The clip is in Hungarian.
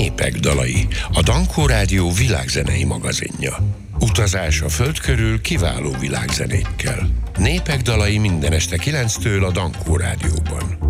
Népek dalai, a Dankó Rádió világzenei magazinja. Utazás a föld körül kiváló világzenékkel. Népek dalai minden este 9-től a Dankó Rádióban.